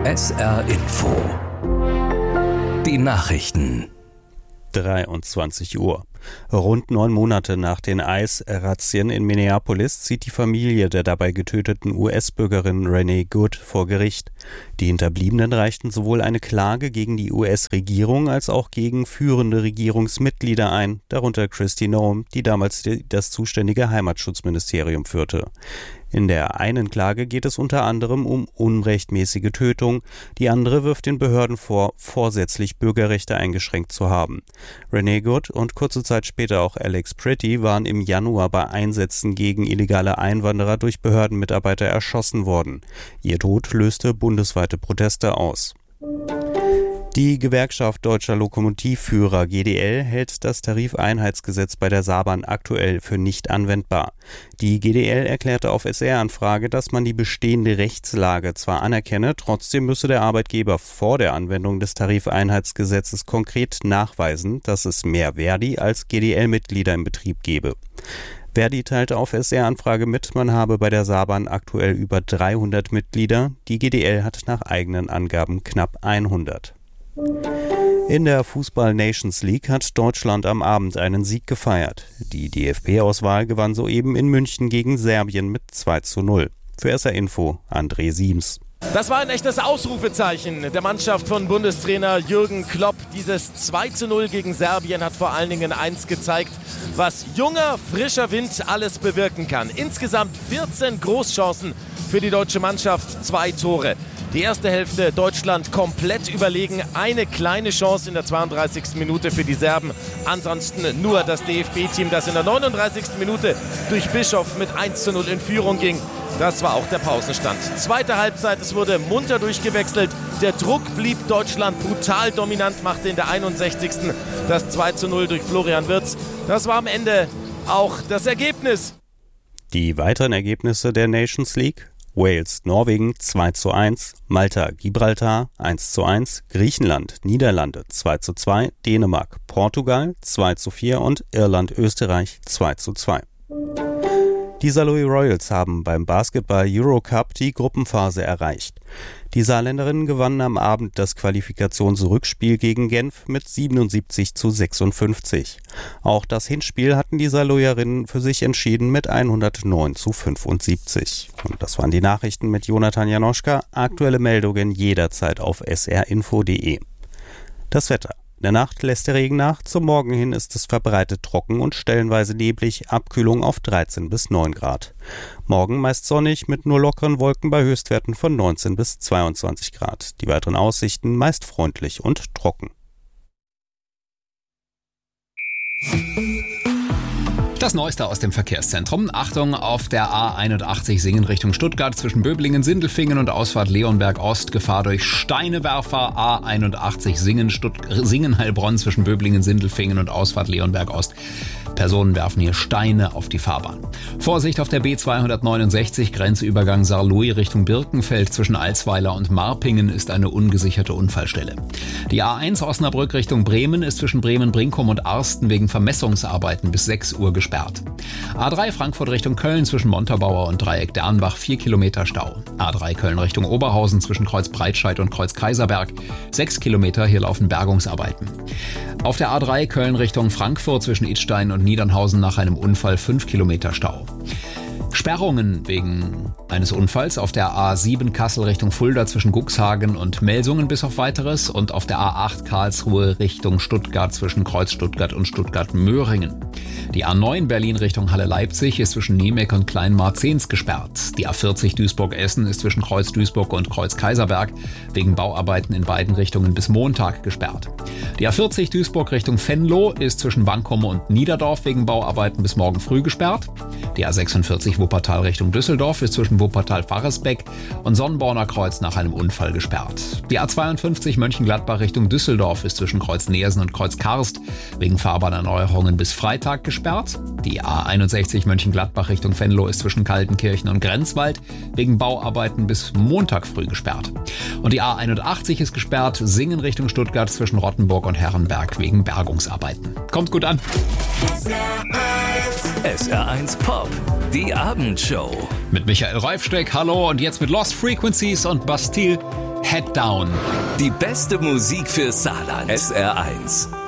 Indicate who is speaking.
Speaker 1: SR Info. Die Nachrichten.
Speaker 2: 23 Uhr. Rund 9 Monate nach den ICE-Razzien in Minneapolis zieht die Familie der dabei getöteten US-Bürgerin Renee Good vor Gericht. Die Hinterbliebenen reichten sowohl eine Klage gegen die US-Regierung als auch gegen führende Regierungsmitglieder ein, darunter Kristi Noem, die damals das zuständige Heimatschutzministerium führte. In der einen Klage geht es unter anderem um unrechtmäßige Tötung, die andere wirft den Behörden vor, vorsätzlich Bürgerrechte eingeschränkt zu haben. Renee Good und kurze Zeit später auch Alex Pretty waren im Januar bei Einsätzen gegen illegale Einwanderer durch Behördenmitarbeiter erschossen worden. Ihr Tod löste bundesweite Proteste aus. Die Gewerkschaft Deutscher Lokomotivführer GDL hält das Tarifeinheitsgesetz bei der Saarbahn aktuell für nicht anwendbar. Die GDL erklärte auf SR-Anfrage, dass man die bestehende Rechtslage zwar anerkenne, trotzdem müsse der Arbeitgeber vor der Anwendung des Tarifeinheitsgesetzes konkret nachweisen, dass es mehr Verdi als GDL-Mitglieder im Betrieb gebe. Verdi teilte auf SR-Anfrage mit, man habe bei der Saarbahn aktuell über 300 Mitglieder, die GDL hat nach eigenen Angaben knapp 100. In der Fußball-Nations League hat Deutschland am Abend einen Sieg gefeiert. Die DFB-Auswahl gewann soeben in München gegen Serbien mit 2:0. Für SR Info, André Siems.
Speaker 3: Das war ein echtes Ausrufezeichen der Mannschaft von Bundestrainer Jürgen Klopp. Dieses 2:0 gegen Serbien hat vor allen Dingen eins gezeigt, was junger, frischer Wind alles bewirken kann. Insgesamt 14 Großchancen für die deutsche Mannschaft, 2 Tore. Die erste Hälfte Deutschland komplett überlegen. Eine kleine Chance in der 32. Minute für die Serben. Ansonsten nur das DFB-Team, das in der 39. Minute durch Bischof mit 1:0 in Führung ging. Das war auch der Pausenstand. Zweite Halbzeit, es wurde munter durchgewechselt. Der Druck blieb Deutschland brutal dominant, machte in der 61. das 2:0 durch Florian Wirtz. Das war am Ende auch das Ergebnis.
Speaker 2: Die weiteren Ergebnisse der Nations League: Wales, Norwegen 2:1, Malta, Gibraltar 1:1, Griechenland, Niederlande 2:2, Dänemark, Portugal 2:4 und Irland, Österreich 2:2. Die Saarlouis Royals haben beim Basketball-Eurocup die Gruppenphase erreicht. Die Saarländerinnen gewannen am Abend das Qualifikationsrückspiel gegen Genf mit 77:56. Auch das Hinspiel hatten die Saarlouierinnen für sich entschieden mit 109:75. Und das waren die Nachrichten mit Jonathan Janoschka. Aktuelle Meldungen jederzeit auf srinfo.de. Das Wetter. In der Nacht lässt der Regen nach, zum Morgen hin ist es verbreitet trocken und stellenweise neblig, Abkühlung auf 13 bis 9 Grad. Morgen meist sonnig mit nur lockeren Wolken bei Höchstwerten von 19 bis 22 Grad. Die weiteren Aussichten meist freundlich und trocken.
Speaker 4: Das Neueste aus dem Verkehrszentrum. Achtung, auf der A81 Singen Richtung Stuttgart zwischen Böblingen-Sindelfingen und Ausfahrt Leonberg Ost. Gefahr durch Steinewerfer. A81 Singen-Heilbronn zwischen Böblingen-Sindelfingen und Ausfahrt Leonberg Ost. Personen werfen hier Steine auf die Fahrbahn. Vorsicht auf der B269 Grenzübergang Saarlouis Richtung Birkenfeld zwischen Alsweiler und Marpingen ist eine ungesicherte Unfallstelle. Die A1 Osnabrück Richtung Bremen ist zwischen Bremen-Brinkum und Arsten wegen Vermessungsarbeiten bis 6 Uhr gesperrt. A3 Frankfurt Richtung Köln zwischen Montabaur und Dreieck Dernbach 4 Kilometer Stau. A3 Köln Richtung Oberhausen zwischen Kreuz Breitscheid und Kreuz Kaiserberg 6 Kilometer, hier laufen Bergungsarbeiten. Auf der A3 Köln Richtung Frankfurt zwischen Idstein und Niedernhausen nach einem Unfall 5 Kilometer Stau. Sperrungen wegen eines Unfalls auf der A7 Kassel Richtung Fulda zwischen Guxhagen und Melsungen bis auf Weiteres und auf der A8 Karlsruhe Richtung Stuttgart zwischen Kreuz Stuttgart und Stuttgart-Möhringen. Die A9 Berlin Richtung Halle-Leipzig ist zwischen Niemek und Kleinmarzens gesperrt. Die A40 Duisburg-Essen ist zwischen Kreuz Duisburg und Kreuz Kaiserberg wegen Bauarbeiten in beiden Richtungen bis Montag gesperrt. Die A40 Duisburg Richtung Venlo ist zwischen Bankum und Niederdorf wegen Bauarbeiten bis morgen früh gesperrt. Die A46 Wuppertal Richtung Düsseldorf ist zwischen Wuppertal-Faresbeck und Sonnenborner Kreuz nach einem Unfall gesperrt. Die A52 Mönchengladbach Richtung Düsseldorf ist zwischen Kreuz Neersen und Kreuz Karst wegen Fahrbahnerneuerungen bis Freitag gesperrt. Die A61 Mönchengladbach Richtung Venlo ist zwischen Kaltenkirchen und Grenzwald wegen Bauarbeiten bis Montag früh gesperrt. Und die A81 ist gesperrt, Singen Richtung Stuttgart zwischen Rottenburg und Herrenberg wegen Bergungsarbeiten. Kommt gut an.
Speaker 1: SR1 Pop, die Abendshow.
Speaker 4: Mit Michael Reifsteck, hallo, und jetzt mit Lost Frequencies und Bastille. Head Down.
Speaker 1: Die beste Musik für Saarland. SR1.